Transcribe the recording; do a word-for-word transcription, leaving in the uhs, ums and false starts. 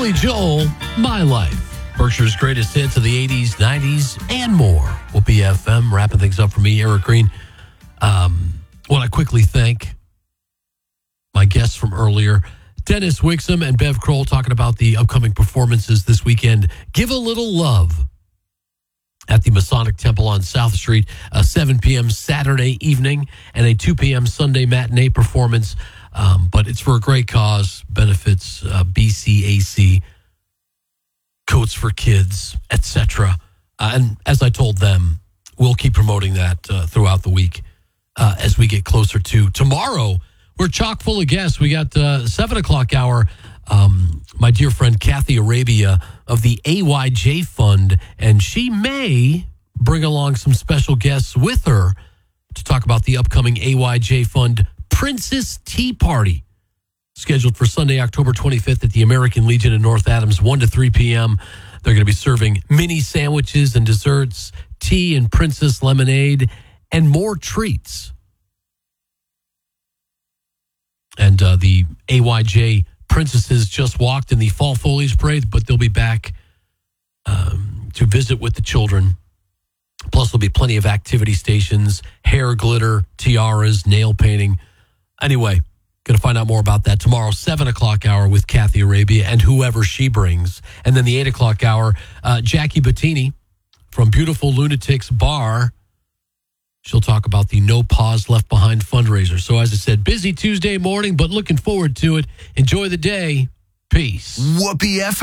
Billy Joel, My Life. Berkshire's greatest hits of the eighties, nineties, and more. Whoopee F M, wrapping things up for me, Eric Green. Um, want to quickly thank my guests from earlier, Dennis Wixom and Bev Kroll, talking about the upcoming performances this weekend. Give a Little Love at the Masonic Temple on South Street, a seven p.m. Saturday evening and a two p.m. Sunday matinee performance. Um, but it's for a great cause, benefits uh, B C A C, Coats for Kids, et cetera. Uh, and as I told them, we'll keep promoting that uh, throughout the week uh, as we get closer to tomorrow. We're chock full of guests. We got uh, seven o'clock hour. Um, my dear friend Kathy Arabia of the A Y J Fund, and she may bring along some special guests with her to talk about the upcoming A Y J Fund Princess Tea Party, scheduled for Sunday, October twenty-fifth at the American Legion in North Adams, one to three p.m. They're going to be serving mini sandwiches and desserts, tea and princess lemonade, and more treats. And uh, the A Y J princesses just walked in the Fall Foliage Parade, but they'll be back um, to visit with the children. Plus, there'll be plenty of activity stations, hair glitter, tiaras, nail painting. Anyway, going to find out more about that tomorrow, seven o'clock hour with Kathy Arabia and whoever she brings. And then the eight o'clock hour, uh, Jackie Bettini from Beautiful Lunatics Bar. She'll talk about the No Pause Left Behind fundraiser. So as I said, busy Tuesday morning, but looking forward to it. Enjoy the day. Peace. Whoopee F M.